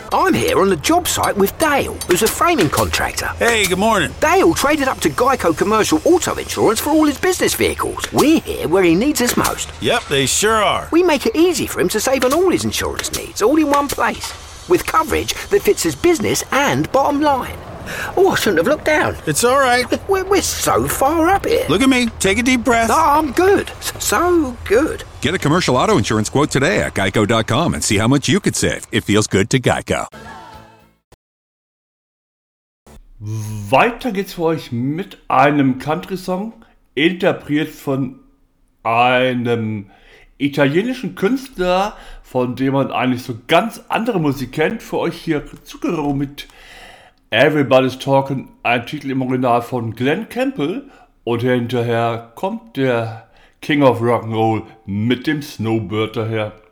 I'm here on the job site with Dale, who's a framing contractor. Hey, good morning. Dale traded up to Geico Commercial Auto Insurance for all his business vehicles. We're here where he needs us most. Yep, they sure are. We make it easy for him to save on all his insurance needs, all in one place, with coverage that fits his business and bottom line. Oh, I shouldn't have looked down. It's all right. We're so far up here. Look at me. Take a deep breath. No, I'm good. So good. Get a commercial auto insurance quote today at geico.com and see how much you could save. It feels good to Geico. Weiter geht's für euch mit einem Country-Song, interpretiert von einem italienischen Künstler, von dem man eigentlich so ganz andere Musik kennt. Für euch hier Zucchero mit Everybody's Talking, ein Titel im Original von Glenn Campbell, und hinterher kommt der King of Rock'n'Roll mit dem Snowbird daher.